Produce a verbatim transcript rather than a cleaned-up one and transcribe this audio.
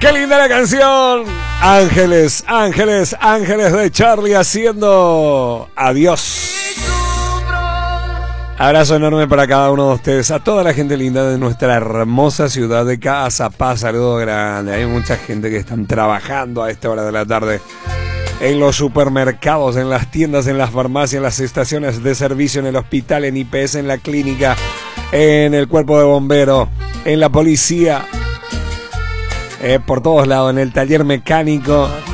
¡Qué linda la canción! Ángeles, ángeles, ángeles de Charlie haciendo adiós. Abrazo enorme para cada uno de ustedes, a toda la gente linda de nuestra hermosa ciudad de Cazapá. Saludo grande. Hay mucha gente que están trabajando a esta hora de la tarde en los supermercados, en las tiendas, en las farmacias, en las estaciones de servicio, en el hospital, en I P S, en la clínica, en el cuerpo de bomberos, en la policía, eh, por todos lados, en el taller mecánico.